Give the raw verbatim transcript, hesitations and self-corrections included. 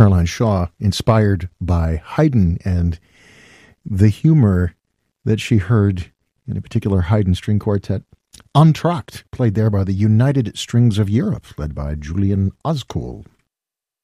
Caroline Shaw, inspired by Haydn and the humor that she heard in a particular Haydn string quartet, Entr'acte, played there by the United Strings of Europe, led by Julian Ozcool.